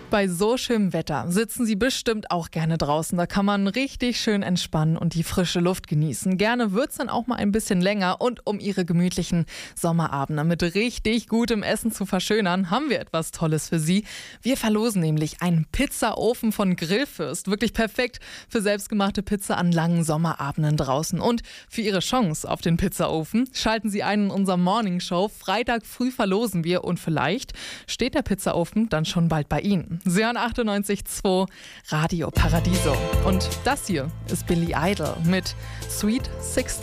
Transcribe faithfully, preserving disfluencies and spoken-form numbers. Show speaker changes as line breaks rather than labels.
Bei so schönem Wetter sitzen Sie bestimmt auch gerne draußen. Da kann man richtig schön entspannen und die frische Luft genießen. Gerne wird es dann auch mal ein bisschen länger. Und um Ihre gemütlichen Sommerabende mit richtig gutem Essen zu verschönern, haben wir etwas Tolles für Sie. Wir verlosen nämlich einen Pizzaofen von Grillfürst. Wirklich perfekt für selbstgemachte Pizza an langen Sommerabenden draußen. Und für Ihre Chance auf den Pizzaofen schalten Sie ein in unserer Morning Show. Freitag früh verlosen wir und vielleicht steht der Pizzaofen dann schon bald bei Ihnen. Sie hören achtundneunzig Komma zwei Radio Paradiso. Und das hier ist Billy Idol mit Sweet sixteen.